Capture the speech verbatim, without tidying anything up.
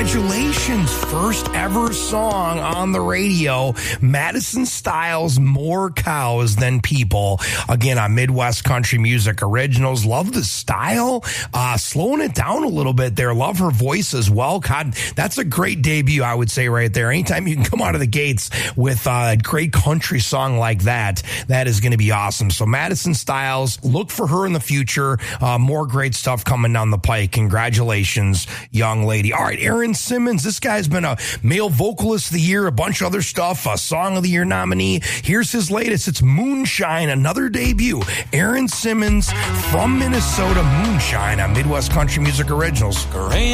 congratulations. First ever song on the radio. Madison Styles, More Cows Than People. Again, on Midwest Country Music Originals. Love the style. Uh, slowing it down a little bit there. Love her voice as well. God, that's a great debut, I would say, right there. Anytime you can come out of the gates with a great country song like that, that is going to be awesome. So Madison Styles, look for her in the future. Uh, more great stuff coming down the pike. Congratulations, young lady. All right, Aaron Simmons. This guy's been a male vocalist of the year, a bunch of other stuff, a song of the year nominee. Here's his latest. It's Moonshine, another debut. Aaron Simmons from Minnesota, Moonshine on Midwest Country Music Originals. Great.